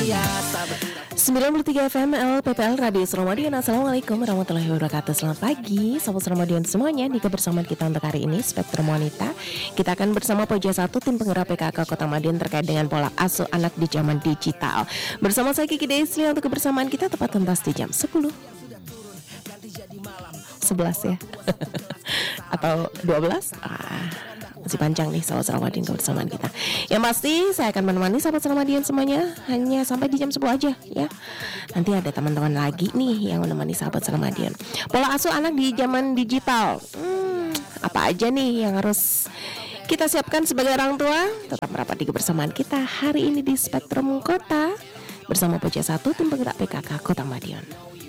93 FM LPPL Radio Seramadion. Assalamualaikum warahmatullahi wabarakatuh. Selamat pagi Sobat Seramadion semuanya. Di kebersamaan kita untuk hari ini Spektrum Wanita, kita akan bersama Pojok 1 Tim Penggerak PKK Kota Madiun terkait dengan pola asuh anak di zaman digital. Bersama saya Kiki Desli untuk kebersamaan kita tepat tuntas di jam 10 11 ya atau 12 masih panjang nih Sobat Seramadion kebersamaan kita. Yang pasti saya akan menemani Sobat Seramadion semuanya hanya sampai di jam 10 aja ya. Nanti ada teman-teman lagi nih yang menemani Sahabat Seramadion. Pola asuh anak di zaman digital, apa aja nih yang harus kita siapkan sebagai orang tua? Tetap merapat di kebersamaan kita hari ini di Spektrum Kota bersama Pojok 1 Tim Penggerak PKK Kota Madiun.